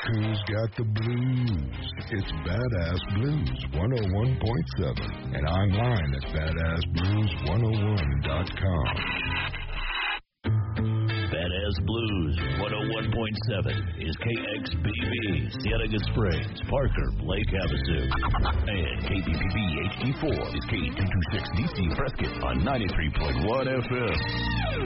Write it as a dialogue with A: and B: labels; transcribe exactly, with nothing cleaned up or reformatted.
A: Who's got the blues? It's Badass Blues one oh one point seven and online at badass blues one oh one dot com.
B: Badass Blues one oh one point seven is K X B B, Cienega Springs, Parker, Lake Havasu. And K B P B H D four is K two twenty-six D C Prescott on ninety-three point one F M.